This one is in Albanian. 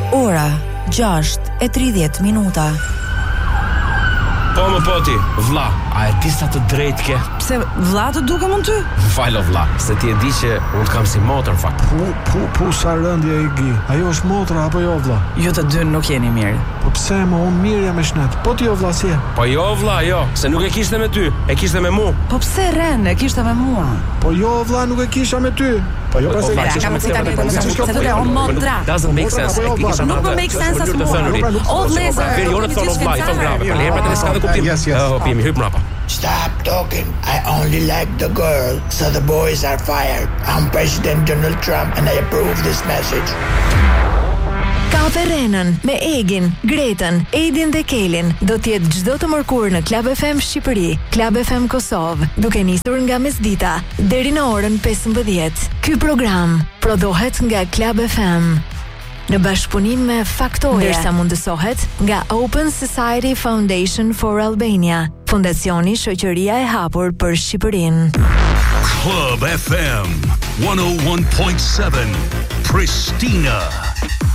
Ora 6:30. Po më poti, vlla, a e di sa të drejtë ke? Pse vlla të dukem unë ty? Falo vlla, se ti e di që unë të kam si motor fakt. Pu sa rëndje e gi. Ajo është motra apo jo vlla? Ju të dy nuk jeni mirë. Po pse më unë mirë jam me shnet? Po ti jo vlla si e? Po jo vlla, jo, se nuk e kishte me ty, e kishte me mua. Po pse Ren e kishte me mua? Po jo vlla, nuk e kisha me ty. Po jo pse Doesn't make sense. Nuk më make sense as mua. O vlezër. Verionët thonë vllai, thonë grave. Për leprat e s'ka kuptim. Yes. Hopimi, hyp mrapa. Stop talking. I only like the girl, so the boys are fired. I'm President Donald Trump and I approve this message. Kafe Renën me Egin, Gretën, Edin dhe Kelin do t'jetë çdo të mërkurë në Club FM Shqipëri, Club FM Kosovë, duke nisur nga mesdita deri në orën 15. Ky program prodhohet nga Club FM në bashkëpunim me Faktore, ndërsa mundësohet nga Open Society Foundation for Albania, fondacioni Shoqëria e Hapur për Shqipërinë. Club FM 101.7 Pristina.